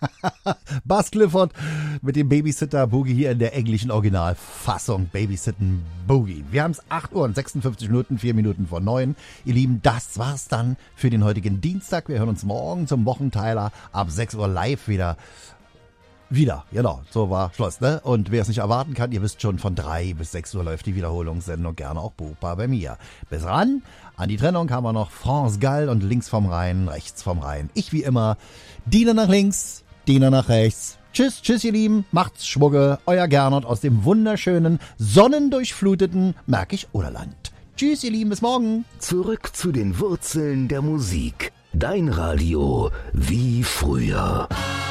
Buzz Clifford mit dem Babysitter Boogie hier in der englischen Originalfassung. Babysitten Boogie. Wir haben es 8 Uhr und 56 Minuten, 4 Minuten vor 9. Ihr Lieben, das war's dann für den heutigen Dienstag. Wir hören uns morgen zum Wochenteiler ab 6 Uhr live wieder. Genau, so war Schluss, ne? Und wer es nicht erwarten kann, ihr wisst schon, von 3 bis 6 Uhr läuft die Wiederholungssendung, gerne auch buchbar bei mir. Bis ran, an die Trennung haben wir noch France Gall und links vom Rhein, rechts vom Rhein. Ich wie immer, Diener nach links, Diener nach rechts. Tschüss, ihr Lieben, macht's Schwugge, euer Gernot aus dem wunderschönen, sonnendurchfluteten Märkisch-Oderland. Tschüss, ihr Lieben, bis morgen. Zurück zu den Wurzeln der Musik. Dein Radio wie früher.